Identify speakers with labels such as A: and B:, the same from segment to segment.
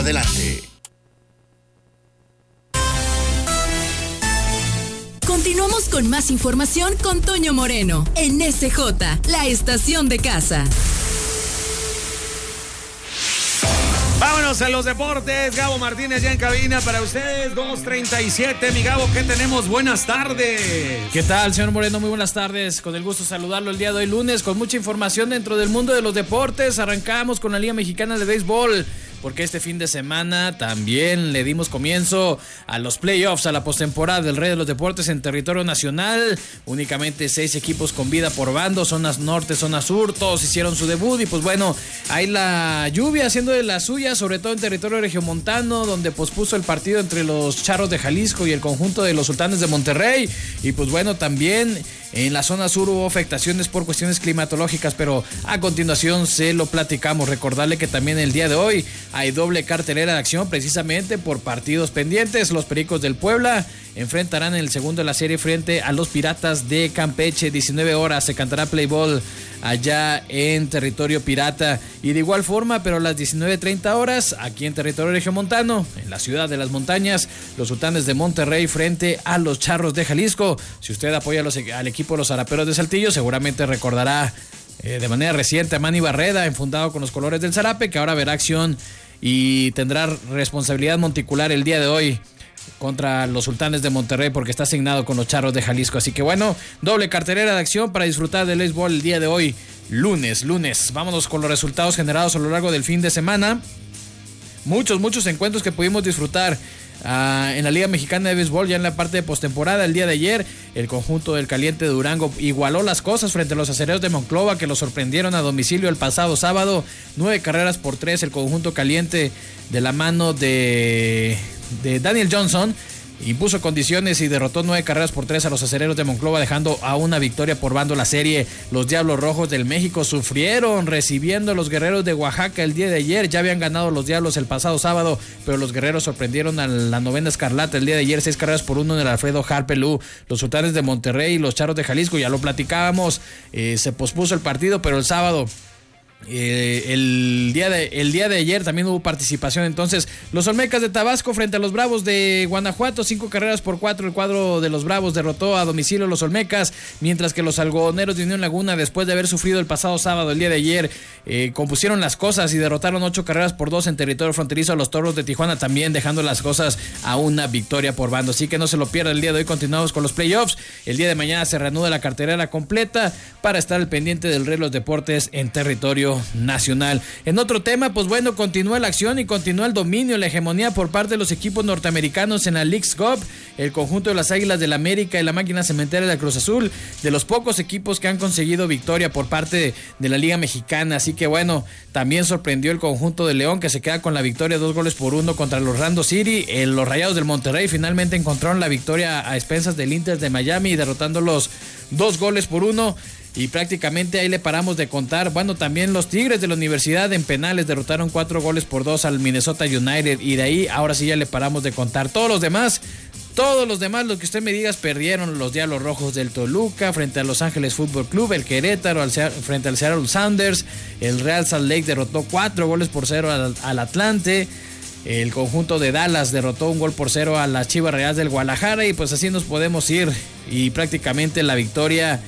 A: adelante.
B: Continuamos con más información con Toño Moreno en SJ, la estación de casa.
C: Vámonos a los deportes. Gabo Martínez ya en cabina para ustedes. 2:37. Mi Gabo, ¿qué tenemos? Buenas tardes.
D: ¿Qué tal, señor Moreno? Muy buenas tardes. Con el gusto de saludarlo el día de hoy lunes con mucha información dentro del mundo de los deportes. Arrancamos con la Liga Mexicana de Béisbol, porque este fin de semana también le dimos comienzo a los playoffs, a la postemporada del Rey de los Deportes en territorio nacional. Únicamente 6 equipos con vida por bando, zonas norte, zona sur, todos hicieron su debut y pues bueno, hay la lluvia haciendo de la suya, sobre todo en territorio regiomontano, donde pospuso el partido entre los Charros de Jalisco y el conjunto de los Sultanes de Monterrey. Y pues bueno, también en la zona sur hubo afectaciones por cuestiones climatológicas, pero a continuación se lo platicamos. Recordarle que también el día de hoy hay doble cartelera de acción precisamente por partidos pendientes. Los Pericos del Puebla enfrentarán en el segundo de la serie frente a los Piratas de Campeche. 19 horas se cantará play ball allá en territorio pirata. Y de igual forma, pero a las 19:30 horas, aquí en territorio regiomontano, en la ciudad de las montañas, los Sultanes de Monterrey frente a los Charros de Jalisco. Si usted apoya al equipo de los Zaraperos de Saltillo, seguramente recordará de manera reciente a Manny Barreda, enfundado con los colores del Zarape, que ahora verá acción y tendrá responsabilidad monticular el día de hoy contra los Sultanes de Monterrey, porque está asignado con los Charros de Jalisco. Así que bueno, doble cartelera de acción para disfrutar del béisbol el día de hoy, lunes. Vámonos con los resultados generados a lo largo del fin de semana. Muchos encuentros que pudimos disfrutar en la Liga Mexicana de Béisbol ya en la parte de postemporada. El día de ayer el conjunto del Caliente de Durango igualó las cosas frente a los Acereros de Monclova, que los sorprendieron a domicilio el pasado sábado. 9-3 el conjunto Caliente, de la mano de Daniel Johnson, impuso condiciones y derrotó 9-3 a los Acereros de Monclova, dejando a una victoria por bando la serie. Los Diablos Rojos del México sufrieron recibiendo a los Guerreros de Oaxaca el día de ayer. Ya habían ganado los Diablos el pasado sábado, pero los Guerreros sorprendieron a la Novena Escarlata el día de ayer, 6-1 en el Alfredo Harpelú. Los Sultanes de Monterrey y los Charros de Jalisco, ya lo platicábamos, se pospuso el partido, pero el sábado el día de ayer también hubo participación. Entonces, los Olmecas de Tabasco frente a los Bravos de Guanajuato, 5-4. El cuadro de los Bravos derrotó a domicilio a los Olmecas, mientras que los Algodoneros de Unión Laguna, después de haber sufrido el pasado sábado, el día de ayer, compusieron las cosas y derrotaron 8-2 en territorio fronterizo a los Toros de Tijuana, también dejando las cosas a una victoria por bando. Así que no se lo pierda el día de hoy. Continuamos con los playoffs. El día de mañana se reanuda la cartelera completa para estar al pendiente del Rey de los Deportes en territorio nacional. En otro tema, pues bueno, continúa la acción y continúa el dominio, la hegemonía por parte de los equipos norteamericanos en la Leagues Cup. El conjunto de las Águilas del América y la Máquina Cementera de la Cruz Azul, de los pocos equipos que han conseguido victoria por parte de la Liga Mexicana. Así que bueno, también sorprendió el conjunto de León, que se queda con la victoria 2-1 contra los Orlando City. Los Rayados del Monterrey finalmente encontraron la victoria a expensas del Inter de Miami, derrotándolos 2-1. Y prácticamente ahí le paramos de contar. Bueno, también los Tigres de la Universidad en penales derrotaron 4-2 al Minnesota United. Y de ahí ahora sí ya le paramos de contar. Todos los demás, lo que usted me digas, perdieron. Los Diablos Rojos del Toluca frente a Los Ángeles Fútbol Club. El Querétaro frente al Seattle Sounders. El Real Salt Lake derrotó 4-0 al Atlante. El conjunto de Dallas derrotó 1-0 a las Chivas Rayadas del Guadalajara. Y pues así nos podemos ir. Y prácticamente la victoria,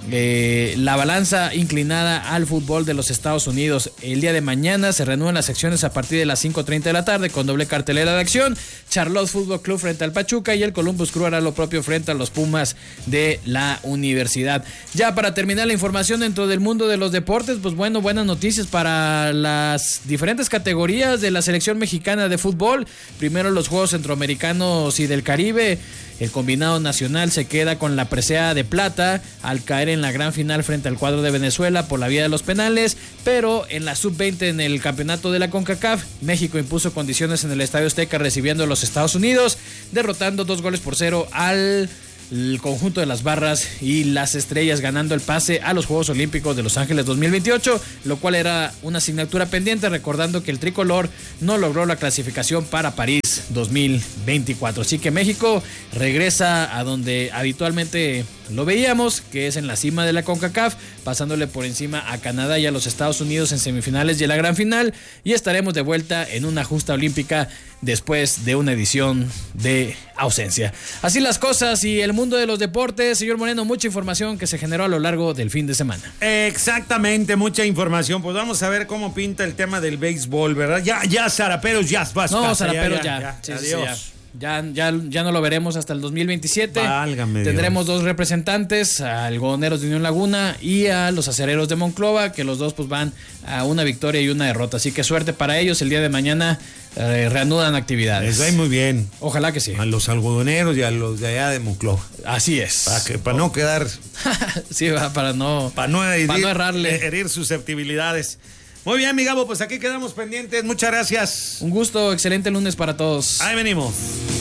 D: la balanza inclinada al fútbol de los Estados Unidos. El día de mañana se reanudan las secciones a partir de las 5:30 de la tarde con doble cartelera de acción. Charlotte Fútbol Club frente al Pachuca y el Columbus Crew hará lo propio frente a los Pumas de la Universidad. Ya para terminar la información dentro del mundo de los deportes, pues bueno, buenas noticias para las diferentes categorías de la selección mexicana de fútbol. Primero los Juegos Centroamericanos y del Caribe. El combinado nacional se queda con la presea de plata al caer en la gran final frente al cuadro de Venezuela por la vía de los penales, pero en la sub-20 en el campeonato de la CONCACAF, México impuso condiciones en el Estadio Azteca recibiendo a los Estados Unidos, derrotando 2-0 al conjunto de las Barras y las Estrellas, ganando el pase a los Juegos Olímpicos de Los Ángeles 2028, lo cual era una asignatura pendiente, recordando que el tricolor no logró la clasificación para París 2024. Así que México regresa a donde habitualmente lo veíamos, que es en la cima de la CONCACAF, pasándole por encima a Canadá y a los Estados Unidos en semifinales y en la gran final, y estaremos de vuelta en una justa olímpica después de una edición de ausencia. Así las cosas y el mundo de los deportes. Señor Moreno, mucha información que se generó a lo largo del fin de semana.
C: Exactamente, mucha información. Pues vamos a ver cómo pinta el tema del béisbol, ¿verdad? Ya Zaraperos, ya vas.
D: No, Zaraperos ya. Sí,
C: adiós.
D: Sí, ya no lo veremos hasta el 2027.
C: Válgame
D: Tendremos
C: Dios.
D: 2 representantes, a Algodoneros de Unión Laguna y a los Acereros de Monclova, que los dos pues van a una victoria y una derrota. Así que suerte para ellos. El día de mañana reanudan actividades.
C: Les va muy bien.
D: Ojalá que sí.
C: A los algodoneros y a los de allá de Monclova.
D: Así es.
C: Para no quedar.
D: Sí, para no errarle.
C: Herir susceptibilidades. Muy bien, mi Gabo, pues aquí quedamos pendientes. Muchas gracias.
D: Un gusto, excelente lunes para todos.
C: Ahí venimos.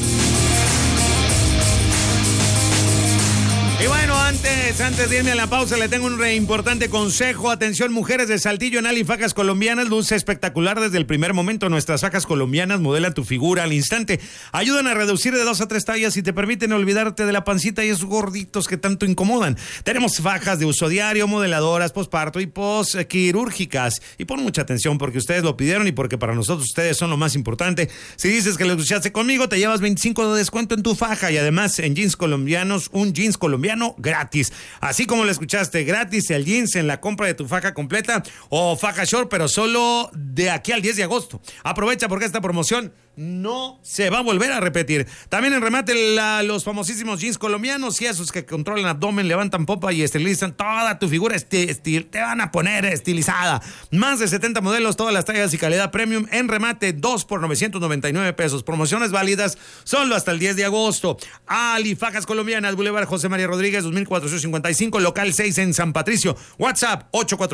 C: Y bueno, antes de irme a la pausa, le tengo un importante consejo. Atención, mujeres de Saltillo, en Ali Fajas Colombianas, luce espectacular desde el primer momento. Nuestras fajas colombianas modelan tu figura al instante. Ayudan a reducir de 2 a 3 tallas y te permiten olvidarte de la pancita y esos gorditos que tanto incomodan. Tenemos fajas de uso diario, modeladoras, posparto y posquirúrgicas. Y pon mucha atención porque ustedes lo pidieron y porque para nosotros ustedes son lo más importante. Si dices que lo escuchaste conmigo, te llevas 25 de descuento en tu faja y además en jeans colombianos, un jeans colombiano gratis. Así como lo escuchaste, gratis el jeans en la compra de tu faja completa o faja short, pero solo de aquí al 10 de agosto. Aprovecha porque esta promoción no se va a volver a repetir. También en remate los famosísimos jeans colombianos y esos que controlan abdomen, levantan popa y estilizan toda tu figura. Te van a poner estilizada. Más de 70 modelos, todas las tallas y calidad premium. En remate, 2 por 999 pesos. Promociones válidas solo hasta el 10 de agosto. Ali Fajas Colombianas, Boulevard José María Rodríguez, 2455, local 6 en San Patricio. WhatsApp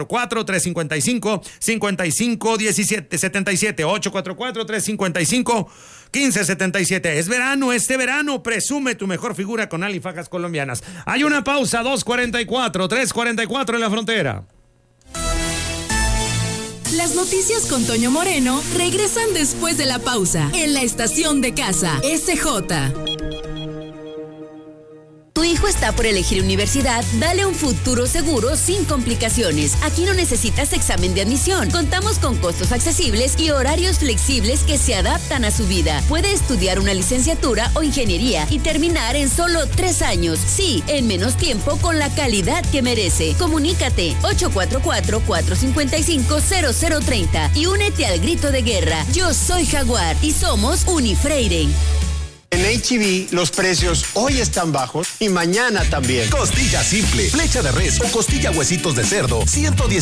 C: 844-355-5517-77. 844-355-1577. Es verano, este verano presume tu mejor figura con Ali Fajas Colombianas. Hay una pausa, 2:44, 3:44 en la frontera.
B: Las noticias con Toño Moreno regresan después de la pausa en la estación de casa SJ.
A: Tu hijo está por elegir universidad, dale un futuro seguro sin complicaciones. Aquí no necesitas examen de admisión. Contamos con costos accesibles y horarios flexibles que se adaptan a su vida. Puede estudiar una licenciatura o ingeniería y terminar en solo 3 años. Sí, en menos tiempo con la calidad que merece. Comunícate 844-455-0030 y únete al grito de guerra. Yo soy Jaguar y somos Unifreire.
E: En H-E-B los precios hoy están bajos y mañana también.
F: Costilla simple, flecha de res o costilla huesitos de cerdo, 119